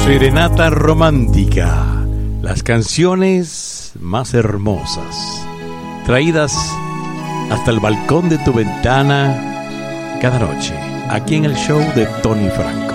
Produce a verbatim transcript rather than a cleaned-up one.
Serenata romántica, las canciones más hermosas, traídas hasta el balcón de tu ventana cada noche, aquí en el show de Tony Franco.